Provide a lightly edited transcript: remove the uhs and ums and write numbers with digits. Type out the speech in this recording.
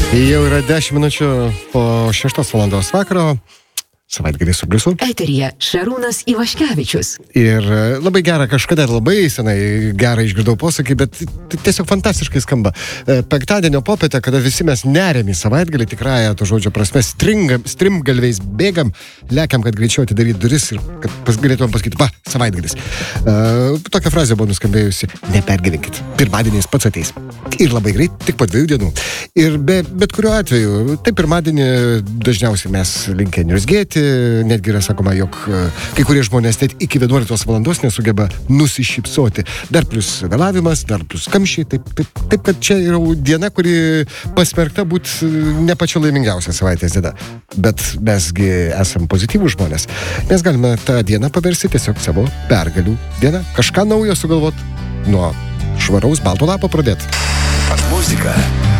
Jau yra 10 minučių po 6 valandos vakaro. Savaitgalį su Bliusu. Eteryje Šarūnas Ivaškevičius. Ir labai gera, kažkada labai senai gerą išgirdau posakį, bet tiesiog fantastiškai skamba. Penktadienio popietę, kada visi mes nerėm į savaitgalį, tikrąją to žodžio prasme, strimgalviais bėgam, lekiam, kad greičiau atidaryti duris ir kad galėtumėm pasakyti, va, savaitgalis. Tokia frazė buvo nuskambėjusi, nepergyvenkit, pirmadieniais pats ateis. Ir labai greit, tik po 2 dienų. Ir bet kuriuo atveju, tai pirmadienį dažniausiai mes linkę niurzgėti, netgi yra sakoma, jog kai kurie žmonės net iki 11 valandos nesugeba nusišypsoti. Dar plus vėlavimas, dar plus kamščiai, taip kad čia yra diena, kuri pasmerkta būti ne pačia laimingiausia savaitės diena. Bet mesgi esam pozityvūs žmonės. Mes galime tą dieną paversti tiesiog savo pergalių dieną. Kažką naujo sugalvot, nuo švaraus balto lapo pradėti. Muzika